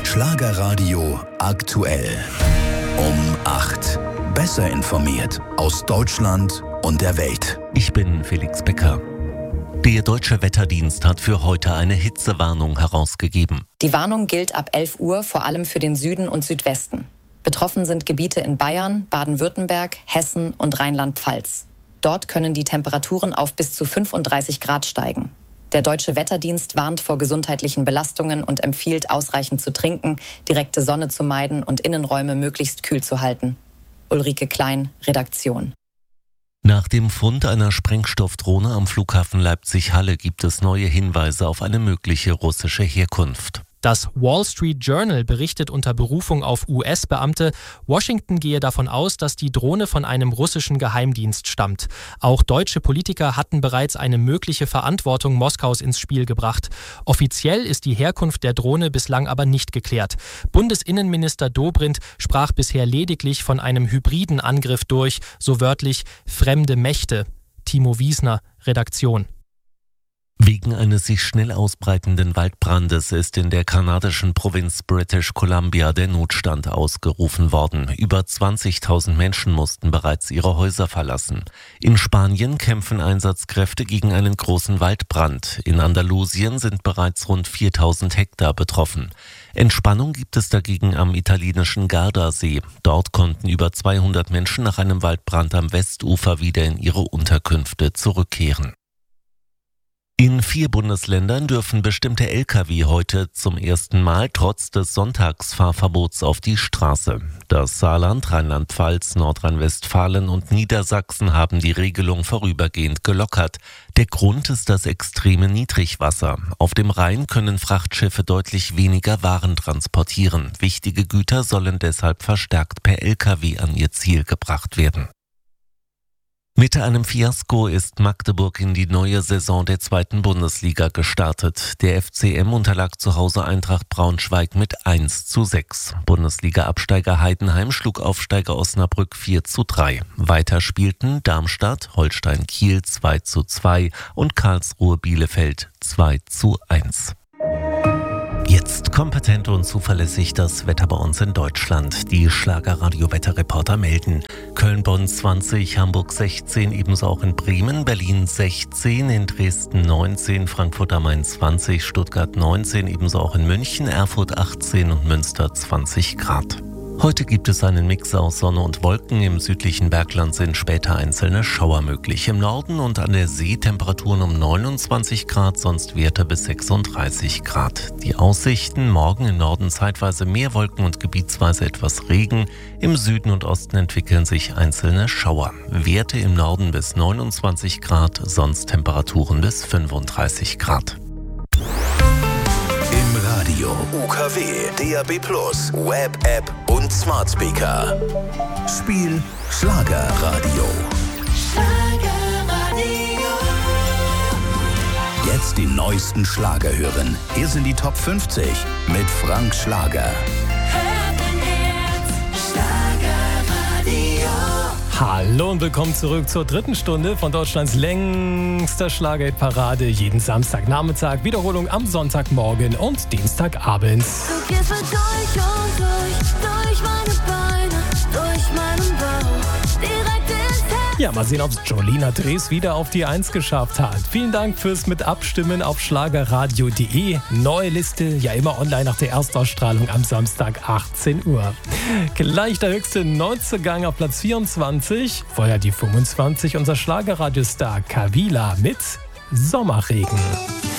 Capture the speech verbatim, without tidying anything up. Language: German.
Schlagerradio aktuell. Um acht. Besser informiert aus Deutschland und der Welt. Ich bin Felix Becker. Der Deutsche Wetterdienst hat für heute eine Hitzewarnung herausgegeben. Die Warnung gilt ab elf Uhr vor allem für den Süden und Südwesten. Betroffen sind Gebiete in Bayern, Baden-Württemberg, Hessen und Rheinland-Pfalz. Dort können die Temperaturen auf bis zu fünfunddreißig Grad steigen. Der Deutsche Wetterdienst warnt vor gesundheitlichen Belastungen und empfiehlt, ausreichend zu trinken, direkte Sonne zu meiden und Innenräume möglichst kühl zu halten. Ulrike Klein, Redaktion. Nach dem Fund einer Sprengstoffdrohne am Flughafen Leipzig-Halle gibt es neue Hinweise auf eine mögliche russische Herkunft. Das Wall Street Journal berichtet unter Berufung auf U S-Beamte, Washington gehe davon aus, dass die Drohne von einem russischen Geheimdienst stammt. Auch deutsche Politiker hatten bereits eine mögliche Verantwortung Moskaus ins Spiel gebracht. Offiziell ist die Herkunft der Drohne bislang aber nicht geklärt. Bundesinnenminister Dobrindt sprach bisher lediglich von einem hybriden Angriff durch, so wörtlich fremde Mächte. Timo Wiesner, Redaktion. Wegen eines sich schnell ausbreitenden Waldbrandes ist in der kanadischen Provinz British Columbia der Notstand ausgerufen worden. Über zwanzigtausend Menschen mussten bereits ihre Häuser verlassen. In Spanien kämpfen Einsatzkräfte gegen einen großen Waldbrand. In Andalusien sind bereits rund viertausend Hektar betroffen. Entspannung gibt es dagegen am italienischen Gardasee. Dort konnten über zweihundert Menschen nach einem Waldbrand am Westufer wieder in ihre Unterkünfte zurückkehren. In vier Bundesländern dürfen bestimmte L K W heute zum ersten Mal trotz des Sonntagsfahrverbots auf die Straße. Das Saarland, Rheinland-Pfalz, Nordrhein-Westfalen und Niedersachsen haben die Regelung vorübergehend gelockert. Der Grund ist das extreme Niedrigwasser. Auf dem Rhein können Frachtschiffe deutlich weniger Waren transportieren. Wichtige Güter sollen deshalb verstärkt per L K W an ihr Ziel gebracht werden. Mit einem Fiasko ist Magdeburg in die neue Saison der zweiten Bundesliga gestartet. Der F C M unterlag zu Hause Eintracht Braunschweig mit eins zu sechs. Bundesliga-Absteiger Heidenheim schlug Aufsteiger Osnabrück vier zu drei. Weiter spielten Darmstadt, Holstein Kiel zwei zu zwei und Karlsruhe Bielefeld zwei zu eins. Jetzt kompetent und zuverlässig das Wetter bei uns in Deutschland. Die Schlagerradio-Wetterreporter melden: Köln-Bonn zwanzig, Hamburg sechzehn, ebenso auch in Bremen, Berlin sechzehn, in Dresden neunzehn, Frankfurt am Main zwanzig, Stuttgart neunzehn, ebenso auch in München, Erfurt achtzehn und Münster zwanzig Grad. Heute gibt es einen Mix aus Sonne und Wolken. Im südlichen Bergland sind später einzelne Schauer möglich. Im Norden und an der See Temperaturen um neunundzwanzig Grad, sonst Werte bis sechsunddreißig Grad. Die Aussichten: morgen im Norden zeitweise mehr Wolken und gebietsweise etwas Regen. Im Süden und Osten entwickeln sich einzelne Schauer. Werte im Norden bis neunundzwanzig Grad, sonst Temperaturen bis fünfunddreißig Grad. Radio, U K W, D A B plus, Web-App und Smart Speaker. Spiel Schlagerradio. Schlagerradio. Jetzt die neuesten Schlager hören. Hier sind die Top fünfzig mit Frank Schlager. Hallo und willkommen zurück zur dritten Stunde von Deutschlands längster Schlagerparade. Jeden Samstagnachmittag, Wiederholung am Sonntagmorgen und Dienstagabend. Du gehst durch und durch, durch meine Beine, durch meinen Bauch, direkt ins Herz. Ja, mal sehen, ob es Jolina Drees wieder auf die Eins geschafft hat. Vielen Dank fürs Mitabstimmen auf schlagerradio punkt de. Neue Liste, ja immer online nach der Erstausstrahlung am Samstag achtzehn Uhr. Gleich der höchste Neuzugang auf Platz vierundzwanzig. Vorher die fünfundzwanzig, unser Schlagerradiostar Kavila mit Sommerregen.